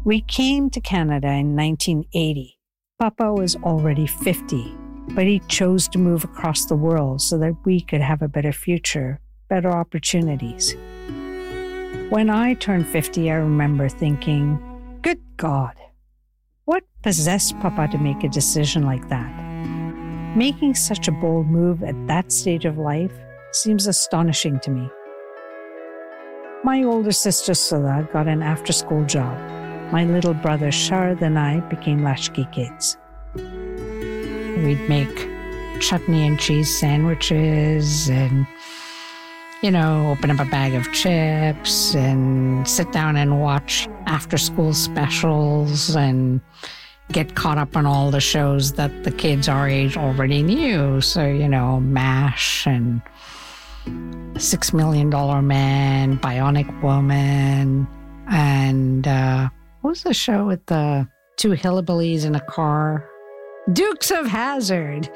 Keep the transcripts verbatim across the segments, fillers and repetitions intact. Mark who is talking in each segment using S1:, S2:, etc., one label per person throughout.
S1: We came to Canada in nineteen eighty. Papa was already fifty, but he chose to move across the world so that we could have a better future, better opportunities. When I turned fifty, I remember thinking, good God, what possessed Papa to make a decision like that? Making such a bold move at that stage of life seems astonishing to me. My older sister Sula got an after-school job. My little brother Shard and I became latchkey kids. We'd make chutney and cheese sandwiches and, you know, open up a bag of chips and sit down and watch after-school specials and get caught up on all the shows that the kids our age already knew. So, you know, MASH and Six Million Dollar Man, Bionic Woman, and uh, what was the show with the two hillbillies in a car? Dukes of Hazzard.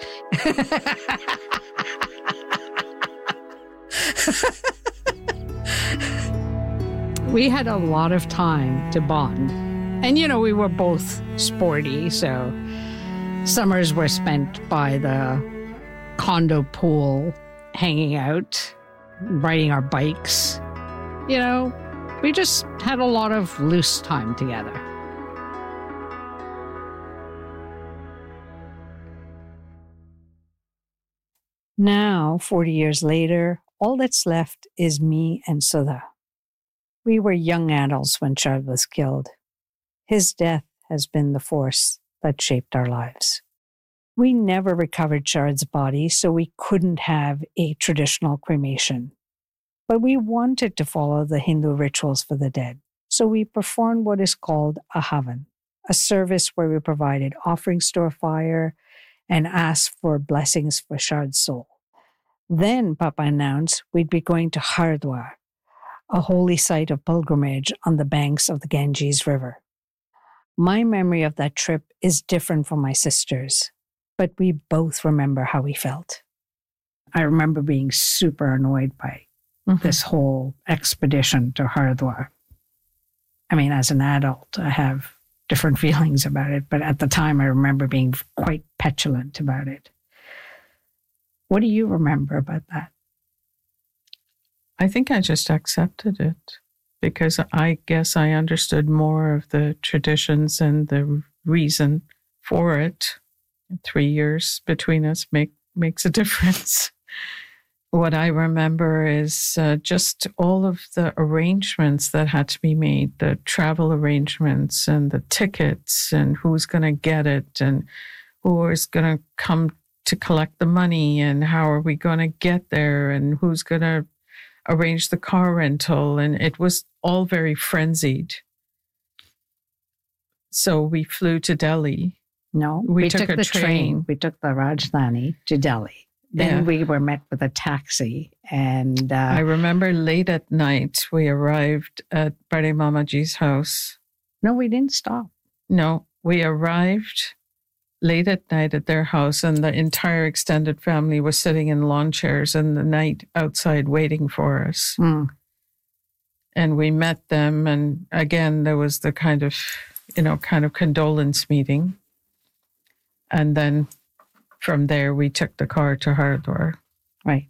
S1: We had a lot of time to bond. And, you know, we were both sporty, so summers were spent by the condo pool, hanging out, riding our bikes. You know, we just had a lot of loose time together. Now, forty years later, all that's left is me and Sudha. We were young adults when Shard was killed. His death has been the force that shaped our lives. We never recovered Shard's body, so we couldn't have a traditional cremation. But we wanted to follow the Hindu rituals for the dead, so we performed what is called a havan, a service where we provided offerings to a fire and asked for blessings for Shard's soul. Then Papa announced we'd be going to Haridwar, a holy site of pilgrimage on the banks of the Ganges River. My memory of that trip is different from my sister's, but we both remember how we felt. I remember being super annoyed by mm-hmm. this whole expedition to Haridwar. I mean, as an adult, I have different feelings about it, but at the time I remember being quite petulant about it. What do you remember about that?
S2: I think I just accepted it because I guess I understood more of the traditions and the reason for it. Three years between us make, makes a difference. What I remember is uh, just all of the arrangements that had to be made, the travel arrangements and the tickets and who's going to get it and who is going to come to collect the money and how are we going to get there and who's going to arrange the car rental. And it was all very frenzied. So we flew to Delhi.
S1: No, we, we took, took a the train. train. We took the Rajdhani to Delhi. Then yeah. we were met with a taxi. And uh,
S2: I remember late at night, we arrived at Bade Mamaji's house.
S1: No, we didn't stop.
S2: No, we arrived late at night at their house, and the entire extended family was sitting in lawn chairs in the night outside waiting for us.
S1: Mm.
S2: And we met them. And again, there was the kind of, you know, kind of condolence meeting. And then from there, we took the car to Haridwar.
S1: Right.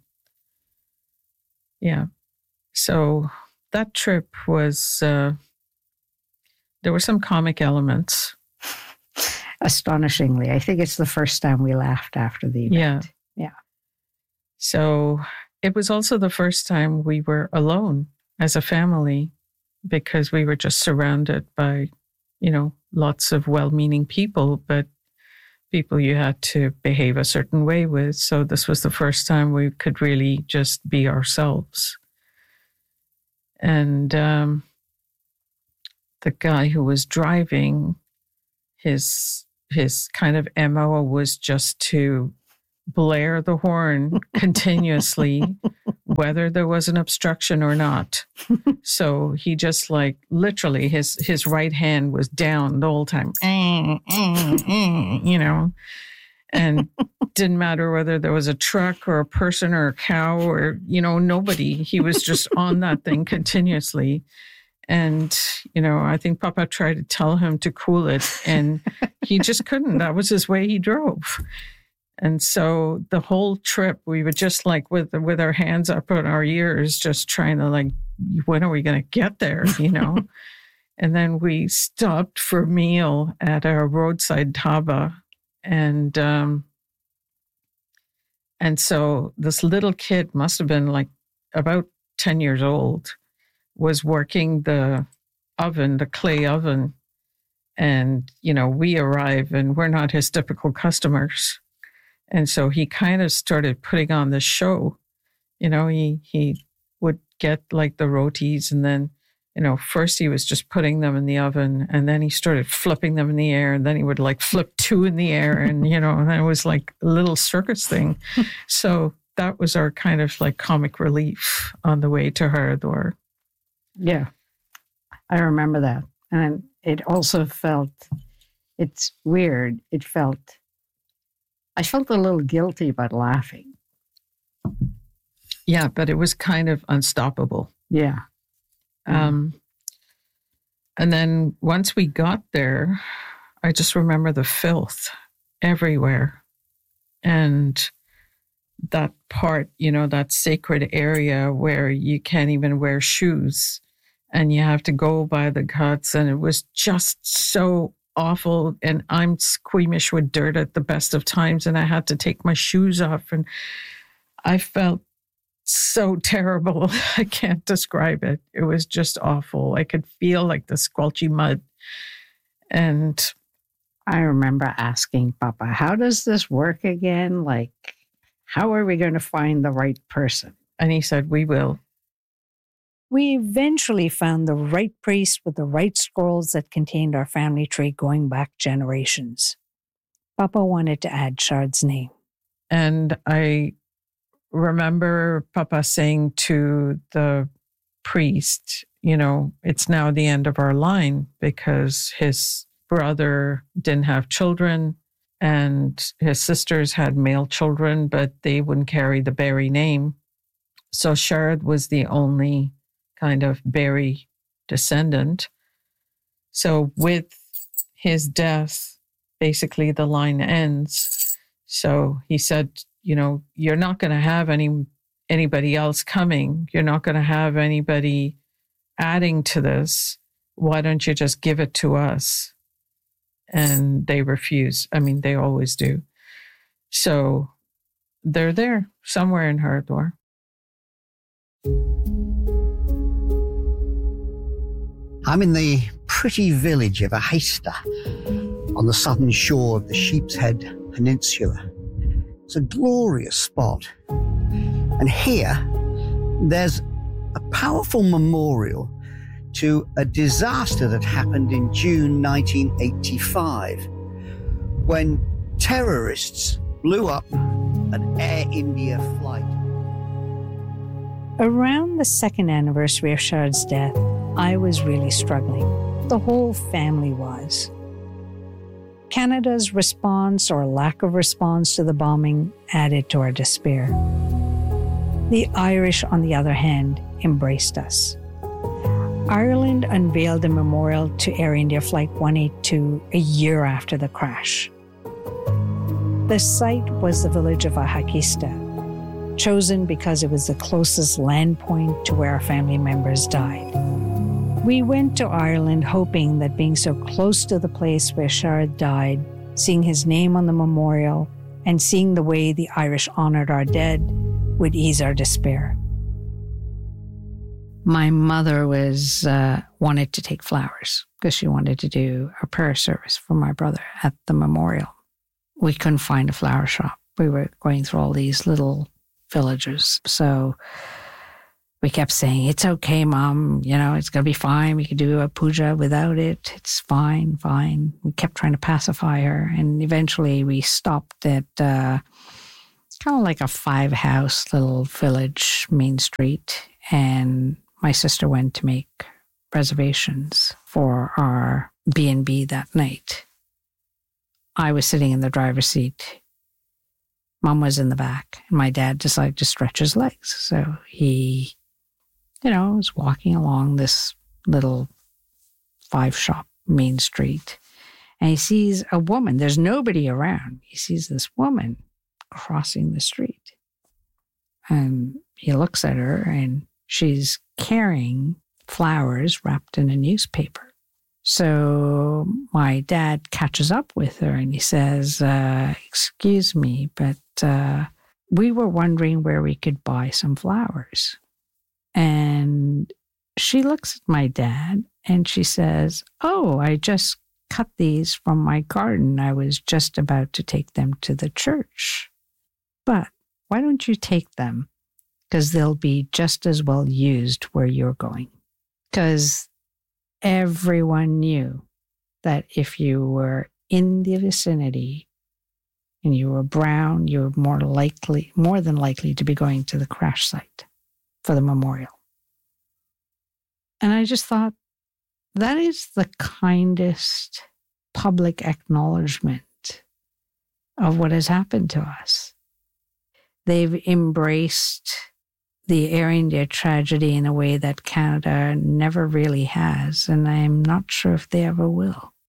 S2: Yeah. So that trip was, uh, there were some comic elements.
S1: Astonishingly. I think it's the first time we laughed after the event.
S2: Yeah.
S1: Yeah.
S2: So it was also the first time we were alone as a family because we were just surrounded by, you know, lots of well-meaning people, but people you had to behave a certain way with. So this was the first time we could really just be ourselves. And um, the guy who was driving, his his kind of M O was just to blare the horn continuously, whether there was an obstruction or not. So he just like literally his his right hand was down the whole time, you know, and didn't matter whether there was a truck or a person or a cow or, you know, nobody. He was just on that thing continuously. And, you know, I think Papa tried to tell him to cool it, and he just couldn't. That was his way he drove. And so the whole trip, we were just like with with our hands up on our ears, just trying to like, when are we going to get there, you know? And then we stopped for a meal at a roadside dhaba. And, um, and so this little kid must have been like about ten years old, was working the oven, the clay oven. And, you know, we arrive and we're not his typical customers. And so he kind of started putting on this show. You know, he, he would get like the rotis, and then, you know, first he was just putting them in the oven, and then he started flipping them in the air, and then he would like flip two in the air, and, you know, and it was like a little circus thing. So that was our kind of like comic relief on the way to Haridwar.
S1: Yeah, I remember that. And it also felt, it's weird. It felt, I felt a little guilty about laughing.
S2: Yeah, but it was kind of unstoppable.
S1: Yeah.
S2: Um, and then once we got there, I just remember the filth everywhere. And that part, you know, that sacred area where you can't even wear shoes and you have to go by the guts. And it was just so awful. And I'm squeamish with dirt at the best of times. And I had to take my shoes off. And I felt so terrible. I can't describe it. It was just awful. I could feel like the squelchy mud. And
S1: I remember asking Papa, how does this work again? Like, how are we going to find the right person?
S2: And he said, we will.
S1: We eventually found the right priest with the right scrolls that contained our family tree going back generations. Papa wanted to add Shard's name.
S2: And I remember Papa saying to the priest, you know, it's now the end of our line because his brother didn't have children and his sisters had male children, but they wouldn't carry the Barry name. So Shard was the only kind of Barry descendant. So with his death, basically the line ends. So he said, you know, you're not going to have any anybody else coming. You're not going to have anybody adding to this. Why don't you just give it to us? And they refuse. I mean, they always do. So they're there somewhere in Haridwar.
S3: I'm in the pretty village of Ahesta on the southern shore of the Sheepshead Peninsula. It's a glorious spot. And here, there's a powerful memorial to a disaster that happened in June nineteen eighty-five when terrorists blew up an Air India flight.
S1: Around the second anniversary of Shard's death, I was really struggling. The whole family was. Canada's response or lack of response to the bombing added to our despair. The Irish, on the other hand, embraced us. Ireland unveiled a memorial to Air India Flight one eighty-two a year after the crash. The site was the village of Ahesta, chosen because it was the closest land point to where our family members died. We went to Ireland hoping that being so close to the place where Shard died, seeing his name on the memorial, and seeing the way the Irish honored our dead would ease our despair. My mother was uh, wanted to take flowers because she wanted to do a prayer service for my brother at the memorial. We couldn't find a flower shop. We were going through all these little villages. So we kept saying, it's okay, Mom. You know, it's going to be fine. We could do a puja without it. It's fine, fine. We kept trying to pacify her. And eventually we stopped at uh, kind of like a five-house little village, main street. And my sister went to make reservations for our B and B that night. I was sitting in the driver's seat. Mom was in the back. And my dad decided to stretch his legs. So he, you know, was walking along this little five shop main street. And he sees a woman. There's nobody around. He sees this woman crossing the street. And he looks at her, and she's carrying flowers wrapped in a newspaper. So my dad catches up with her and he says, uh, excuse me, but uh, we were wondering where we could buy some flowers. And she looks at my dad and she says, oh, I just cut these from my garden. I was just about to take them to the church. But why don't you take them? Because they'll be just as well used where you're going. Because everyone knew that if you were in the vicinity and you were brown, you were more likely, more than likely to be going to the crash site for the memorial. And I just thought, that is the kindest public acknowledgement of what has happened to us. They've embraced the Air India tragedy in a way that Canada never really has, and I'm not sure if they ever will.